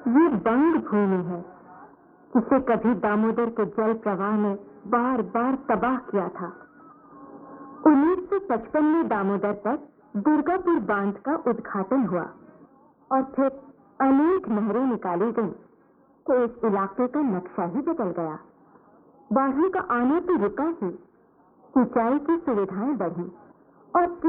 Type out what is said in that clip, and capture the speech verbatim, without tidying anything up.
ये बंग भूमि है, जिसे कभी दामोदर के जल प्रवाह ने बार बार तबाह किया था। उन्नीस सौ पचपन में दामोदर पर दुर्गापुर बांध का उद्घाटन हुआ और फिर अनेक नहरें निकाली गईं, तो इस इलाके का नक्शा ही बदल गया। बाढ़ों का आना तो रुका ही, सिंचाई की सुविधाएं बढ़ी और